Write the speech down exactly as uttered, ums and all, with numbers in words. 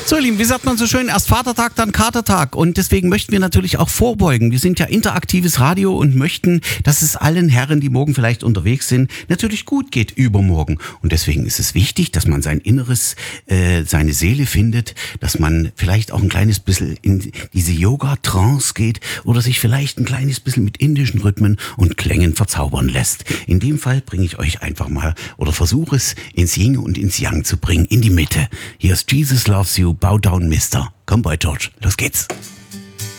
So, ihr Lieben, wie sagt man so schön, erst Vatertag, dann Katertag. Und deswegen möchten wir natürlich auch vorbeugen. Wir sind ja interaktives Radio und möchten, dass es allen Herren, die morgen vielleicht unterwegs sind, natürlich gut geht übermorgen. Und deswegen ist es wichtig, dass man sein Inneres, äh, seine Seele findet, dass man vielleicht auch ein kleines bisschen in diese Yoga-Trance geht oder sich vielleicht ein kleines bisschen mit indischen Rhythmen und Klängen verzaubern lässt. In dem Fall bringe ich euch einfach mal oder versuche es ins Yin und ins Yang zu bringen, in die Mitte. Hier ist Jesus Loves You, Bow Down Mister. Komm bei George, los geht's.